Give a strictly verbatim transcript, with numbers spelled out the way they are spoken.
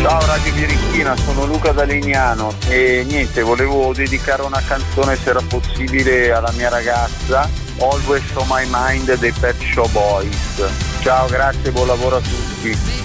Ciao Radio Birichina, sono Luca da Legnano e niente, volevo dedicare una canzone se era possibile alla mia ragazza, Always on My Mind dei Pet Shop Boys. Ciao, grazie, buon lavoro a tutti.